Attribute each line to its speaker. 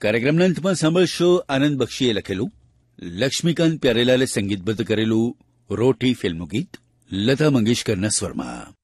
Speaker 1: કાર્યક્રમના અંતમાં સાંભળશો આનંદ બક્ષીએ લખેલું, લક્ષ્મીકાંત પ્યારેલાલે સંગીતબદ્ધ કરેલું રોટી ફિલ્મનું ગીત લતા મંગેશકરના સ્વરમાં.